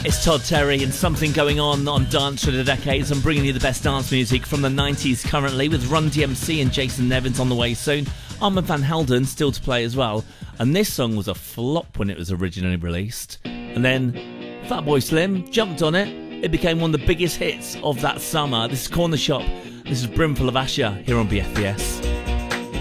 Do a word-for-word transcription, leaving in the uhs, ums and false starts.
It's Todd Terry and Something Going On on Dance for the Decades. I'm bringing you the best dance music from the nineties currently, with Run D M C and Jason Nevins on the way soon. Armand van Helden still to play as well. And this song was a flop when it was originally released. And then Fatboy Slim jumped on it. It became one of the biggest hits of that summer. This is Corner Shop. This is Brimful of Asher here on B F B S.